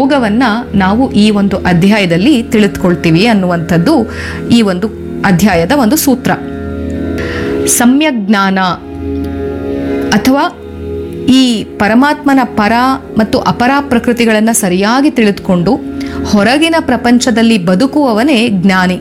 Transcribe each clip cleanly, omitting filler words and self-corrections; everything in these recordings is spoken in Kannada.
ಯೋಗವನ್ನ ನಾವು ಈ ಒಂದು ಅಧ್ಯಾಯದಲ್ಲಿ ತಿಳಿದುಕೊಳ್ತೀವಿ ಅನ್ನುವಂಥದ್ದು ಈ ಒಂದು ಅಧ್ಯಾಯದ ಒಂದು ಸೂತ್ರ. ಸಮ್ಯಕ್ ಜ್ಞಾನ ಅಥವಾ ಈ ಪರಮಾತ್ಮನ ಪರ ಮತ್ತು ಅಪರ ಪ್ರಕೃತಿಗಳನ್ನು ಸರಿಯಾಗಿ ತಿಳಿದುಕೊಂಡು ಹೊರಗಿನ ಪ್ರಪಂಚದಲ್ಲಿ ಬದುಕುವವನೇ ಜ್ಞಾನಿ.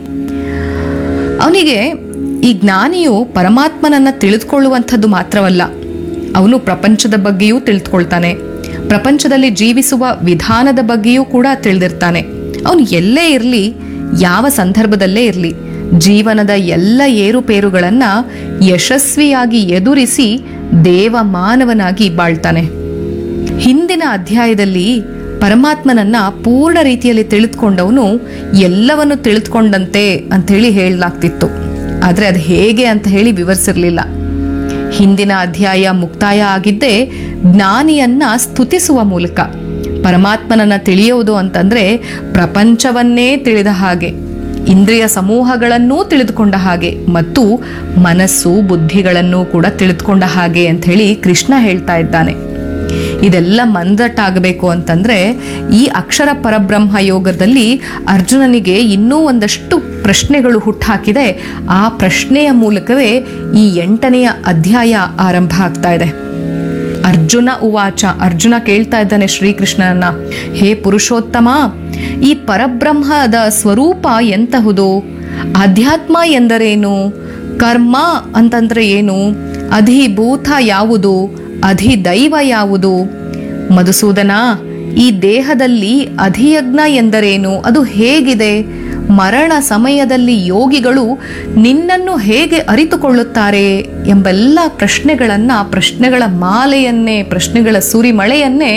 ಅವನಿಗೆ ಈ ಜ್ಞಾನಿಯು ಪರಮಾತ್ಮನನ್ನ ತಿಳಿದುಕೊಳ್ಳುವಂಥದ್ದು ಮಾತ್ರವಲ್ಲ, ಅವನು ಪ್ರಪಂಚದ ಬಗ್ಗೆಯೂ ತಿಳಿದುಕೊಳ್ತಾನೆ, ಪ್ರಪಂಚದಲ್ಲಿ ಜೀವಿಸುವ ವಿಧಾನದ ಬಗ್ಗೆಯೂ ಕೂಡ ತಿಳಿದಿರ್ತಾನೆ. ಅವನು ಎಲ್ಲೇ ಇರಲಿ, ಯಾವ ಸಂದರ್ಭದಲ್ಲೇ ಇರಲಿ, ಜೀವನದ ಎಲ್ಲ ಏರುಪೇರುಗಳನ್ನ ಯಶಸ್ವಿಯಾಗಿ ಎದುರಿಸಿ ದೇವ ಮಾನವನಾಗಿ ಬಾಳ್ತಾನೆ. ಹಿಂದಿನ ಅಧ್ಯಾಯದಲ್ಲಿ ಪರಮಾತ್ಮನನ್ನ ಪೂರ್ಣ ರೀತಿಯಲ್ಲಿ ತಿಳಿದುಕೊಂಡವನು ಎಲ್ಲವನ್ನು ತಿಳಿದುಕೊಂಡಂತೆ ಅಂತ ಹೇಳಿ ಹೇಳಲಾಗ್ತಿತ್ತು. ಆದ್ರೆ ಅದು ಹೇಗೆ ಅಂತ ಹೇಳಿ ವಿವರಿಸಿರ್ಲಿಲ್ಲ. ಹಿಂದಿನ ಅಧ್ಯಾಯ ಮುಕ್ತಾಯ ಆಗಿದ್ದೇ ಜ್ಞಾನಿಯನ್ನ ಸ್ತುತಿಸುವ ಮೂಲಕ. ಪರಮಾತ್ಮನನ್ನ ತಿಳಿಯುವುದು ಅಂತಂದ್ರೆ ಪ್ರಪಂಚವನ್ನೇ ತಿಳಿದ ಹಾಗೆ, ಇಂದ್ರಿಯ ಸಮೂಹಗಳನ್ನೂ ತಿಳಿದುಕೊಂಡ ಹಾಗೆ ಮತ್ತು ಮನಸ್ಸು ಬುದ್ಧಿಗಳನ್ನೂ ಕೂಡ ತಿಳಿದುಕೊಂಡ ಹಾಗೆ ಅಂತ ಹೇಳಿ ಕೃಷ್ಣ ಹೇಳ್ತಾ ಇದ್ದಾನೆ. ಇದೆಲ್ಲ ಮಂದಟ್ಟಾಗಬೇಕು ಅಂತಂದ್ರೆ ಈ ಅಕ್ಷರ ಪರಬ್ರಹ್ಮ ಯೋಗದಲ್ಲಿ ಅರ್ಜುನನಿಗೆ ಇನ್ನೂ ಒಂದಷ್ಟು ಪ್ರಶ್ನೆಗಳು ಹುಟ್ಟಾಕಿದೆ. ಆ ಪ್ರಶ್ನೆಯ ಮೂಲಕವೇ ಈ 8ನೆಯ ಅಧ್ಯಾಯ ಆರಂಭ ಆಗ್ತಾ ಇದೆ. ಅರ್ಜುನ ಉವಾಚ, ಅರ್ಜುನ ಕೇಳ್ತಾ ಇದ್ದಾನೆ ಶ್ರೀಕೃಷ್ಣನನ್ನ, ಹೇ ಪುರುಷೋತ್ತಮ, ಈ ಪರಬ್ರಹ್ಮದ ಸ್ವರೂಪ ಎಂತಹುದು? ಅಧ್ಯಾತ್ಮ ಎಂದರೇನು? ಕರ್ಮ ಅಂತಂದ್ರೆ ಏನು? ಅಧಿಭೂತ ಯಾವುದು? ಅಧಿದೈವ ಯಾವುದು? ಮಧುಸೂದನ, ಈ ದೇಹದಲ್ಲಿ ಅಧಿಯಜ್ಞ ಎಂದರೇನು? ಅದು ಹೇಗಿದೆ? ಮರಣ ಸಮಯದಲ್ಲಿ ಯೋಗಿಗಳು ನಿನ್ನನ್ನು ಹೇಗೆ ಅರಿತುಕೊಳ್ಳುತ್ತಾರೆ ಎಂಬೆಲ್ಲ ಪ್ರಶ್ನೆಗಳ ಮಾಲೆಯನ್ನೇ, ಪ್ರಶ್ನೆಗಳ ಸುರಿಮಳೆಯನ್ನೇ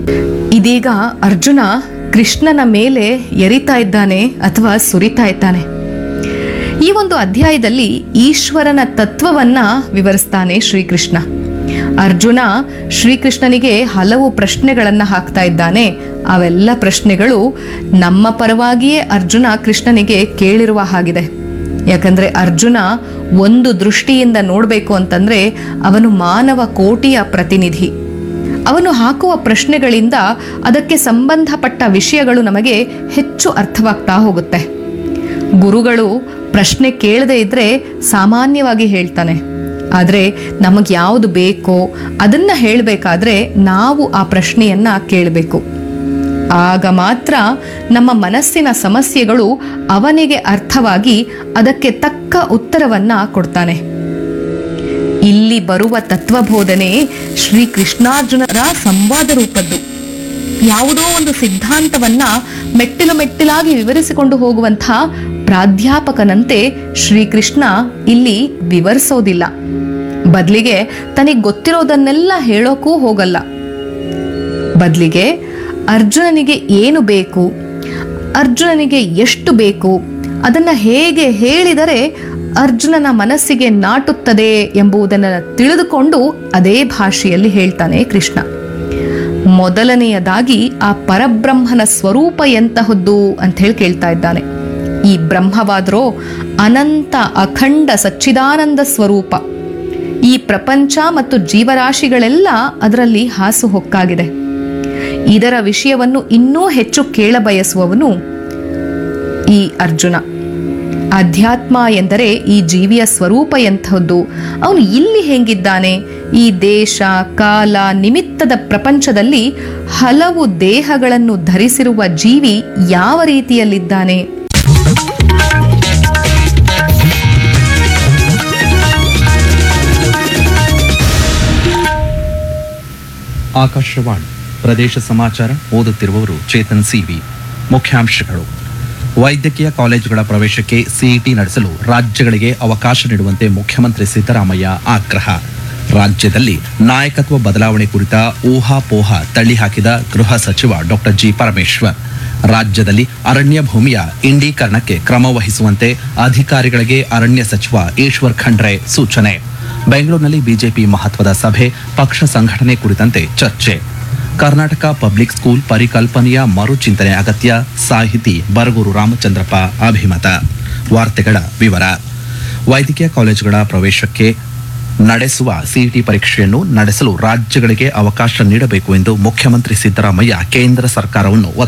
ಇದೀಗ ಅರ್ಜುನ ಕೃಷ್ಣನ ಮೇಲೆ ಎರಿತಾ ಇದ್ದಾನೆ ಅಥವಾ ಸುರಿತಾ ಇದ್ದಾನೆ. ಈ ಒಂದು ಅಧ್ಯಾಯದಲ್ಲಿ ಈಶ್ವರನ ತತ್ವವನ್ನ ವಿವರಿಸ್ತಾನೆ ಶ್ರೀಕೃಷ್ಣ. ಅರ್ಜುನ ಶ್ರೀಕೃಷ್ಣನಿಗೆ ಹಲವು ಪ್ರಶ್ನೆಗಳನ್ನ ಹಾಕ್ತಾ ಇದ್ದಾನೆ. ಅವೆಲ್ಲ ಪ್ರಶ್ನೆಗಳು ನಮ್ಮ ಪರವಾಗಿಯೇ ಅರ್ಜುನ ಕೃಷ್ಣನಿಗೆ ಕೇಳಿರುವ ಹಾಗಿದೆ. ಯಾಕಂದ್ರೆ ಅರ್ಜುನ ಒಂದು ದೃಷ್ಟಿಯಿಂದ ನೋಡ್ಬೇಕು ಅಂತಂದ್ರೆ ಅವನು ಮಾನವ ಕೋಟಿಯ ಪ್ರತಿನಿಧಿ. ಅವನು ಹಾಕುವ ಪ್ರಶ್ನೆಗಳಿಂದ ಅದಕ್ಕೆ ಸಂಬಂಧಪಟ್ಟ ವಿಷಯಗಳು ನಮಗೆ ಹೆಚ್ಚು ಅರ್ಥವಾಗ್ತಾ ಹೋಗುತ್ತೆ. ಗುರುಗಳು ಪ್ರಶ್ನೆ ಕೇಳದೆ ಇದ್ರೆ ಸಾಮಾನ್ಯವಾಗಿ ಹೇಳ್ತಾನೆ, ಆದರೆ ನಮಗೆ ಯಾವುದು ಬೇಕೋ ಅದನ್ನ ಹೇಳಬೇಕಾದ್ರೆ ನಾವು ಆ ಪ್ರಶ್ನೆಯನ್ನ ಕೇಳಬೇಕು. ಆಗ ಮಾತ್ರ ನಮ್ಮ ಮನಸ್ಸಿನ ಸಮಸ್ಯೆಗಳು ಅವನಿಗೆ ಅರ್ಥವಾಗಿ ಅದಕ್ಕೆ ತಕ್ಕ ಉತ್ತರವನ್ನ ಕೊಡ್ತಾನೆ. ಇಲ್ಲಿ ಬರುವ ತತ್ವಬೋಧನೆ ಶ್ರೀ ಕೃಷ್ಣಾರ್ಜುನರ ಸಂವಾದ ರೂಪದ್ದು. ಯಾವುದೋ ಒಂದು ಸಿದ್ಧಾಂತವನ್ನ ಮೆಟ್ಟಿಲು ಮೆಟ್ಟಿಲಾಗಿ ವಿವರಿಸಿಕೊಂಡು ಹೋಗುವಂತಹ ಪ್ರಾಧ್ಯಾಪಕನಂತೆ ಶ್ರೀಕೃಷ್ಣ ಇಲ್ಲಿ ವಿವರಿಸೋದಿಲ್ಲ. ಬದಲಿಗೆ ತನಗೆ ಗೊತ್ತಿರೋದನ್ನೆಲ್ಲ ಹೇಳೋಕೂ ಹೋಗಲ್ಲ. ಬದಲಿಗೆ ಅರ್ಜುನನಿಗೆ ಏನು ಬೇಕು, ಅರ್ಜುನನಿಗೆ ಎಷ್ಟು ಬೇಕು, ಅದನ್ನ ಹೇಗೆ ಹೇಳಿದರೆ ಅರ್ಜುನನ ಮನಸ್ಸಿಗೆ ನಾಟುತ್ತದೆ ಎಂಬುದನ್ನು ತಿಳಿದುಕೊಂಡು ಅದೇ ಭಾಷೆಯಲ್ಲಿ ಹೇಳ್ತಾನೆ ಕೃಷ್ಣ. ಮೊದಲನೆಯದಾಗಿ ಆ ಪರಬ್ರಹ್ಮನ ಸ್ವರೂಪ ಎಂತಹದ್ದು ಅಂತ ಹೇಳಿ ಕೇಳ್ತಾ ಇದ್ದಾನೆ. ಈ ಬ್ರಹ್ಮವಾದ್ರೋ ಅನಂತ ಅಖಂಡ ಸಚ್ಚಿದಾನಂದ ಸ್ವರೂಪ. ಈ ಪ್ರಪಂಚ ಮತ್ತು ಜೀವರಾಶಿಗಳೆಲ್ಲ ಅದರಲ್ಲಿ ಹಾಸುಹೊಕ್ಕಾಗಿದೆ. ಇದರ ವಿಷಯವನ್ನು ಇನ್ನೂ ಹೆಚ್ಚು ಕೇಳಬಯಸುವವನು ಈ ಅರ್ಜುನ. ಅಧ್ಯಾತ್ಮ ಎಂದರೆ ಈ ಜೀವಿಯ ಸ್ವರೂಪ ಎಂಥದ್ದು, ಅವನು ಇಲ್ಲಿ ಹೆಂಗಿದ್ದಾನೆ? ಈ ದೇಶ ಕಾಲ ನಿಮಿತ್ತದ ಪ್ರಪಂಚದಲ್ಲಿ ಹಲವು ದೇಹಗಳನ್ನು ಧರಿಸಿರುವ ಜೀವಿ ಯಾವ ರೀತಿಯಲ್ಲಿದ್ದಾನೆ? ಆಕಾಶವಾಣಿ ಪ್ರದೇಶ ಸಮಾಚಾರ ಓದುತ್ತಿರುವವರು ಚೇತನ್ ಸಿವಿ. ಮುಖ್ಯಾಂಶಗಳು: ವೈದ್ಯಕೀಯ ಕಾಲೇಜುಗಳ ಪ್ರವೇಶಕ್ಕೆ ಸಿಇಟಿ ನಡೆಸಲು ರಾಜ್ಯಗಳಿಗೆ ಅವಕಾಶ ನೀಡುವಂತೆ ಮುಖ್ಯಮಂತ್ರಿ ಸಿದ್ದರಾಮಯ್ಯ ಆಗ್ರಹ. ರಾಜ್ಯದಲ್ಲಿ ನಾಯಕತ್ವ ಬದಲಾವಣೆ ಕುರಿತ ಊಹಾಪೋಹ ತಳ್ಳಿಹಾಕಿದ ಗೃಹ ಸಚಿವ ಡಾಕ್ಟರ್ ಜಿ ಪರಮೇಶ್ವರ್. ರಾಜ್ಯದಲ್ಲಿ ಅರಣ್ಯ ಭೂಮಿಯ ಇಂಡೀಕರಣಕ್ಕೆ ಕ್ರಮ ವಹಿಸುವಂತೆ ಅಧಿಕಾರಿಗಳಿಗೆ ಅರಣ್ಯ ಸಚಿವ ಈಶ್ವರ್ ಖಂಡ್ರೆ ಸೂಚನೆ. ಬೆಂಗಳೂರಿನಲ್ಲಿ ಬಿಜೆಪಿ ಮಹತ್ವದ ಸಭೆ, ಪಕ್ಷ ಸಂಘಟನೆ ಕುರಿತಂತೆ ಚರ್ಚೆ. ಕರ್ನಾಟಕ ಪಬ್ಲಿಕ್ ಸ್ಕೂಲ್ ಪರಿಕಲ್ಪನೆಯ ಮರುಚಿಂತನೆ ಅಗತ್ಯ, ಸಾಹಿತಿ ಬರಗೂರು ರಾಮಚಂದ್ರಪ್ಪ ಅಭಿಮತ. ವಾರ್ತೆಗಳ ವಿವರ. ವೈದ್ಯಕೀಯ ಕಾಲೇಜುಗಳ ಪ್ರವೇಶಕ್ಕೆ ನಡೆಸುವ ಸಿಇಟಿ ಪರೀಕ್ಷೆಯನ್ನು ನಡೆಸಲು ರಾಜ್ಯಗಳಿಗೆ ಅವಕಾಶ ನೀಡಬೇಕು ಎಂದು ಮುಖ್ಯಮಂತ್ರಿ ಸಿದ್ದರಾಮಯ್ಯ ಕೇಂದ್ರ ಸರ್ಕಾರವನ್ನು